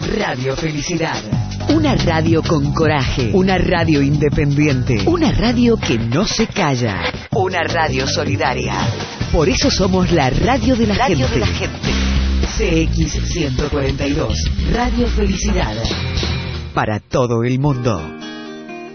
Radio Felicidad. Una radio con coraje. Una radio independiente. Una radio que no se calla. Una radio solidaria. Por eso somos la radio de la gente. De la gente. CX 142. Radio Felicidad. Para todo el mundo.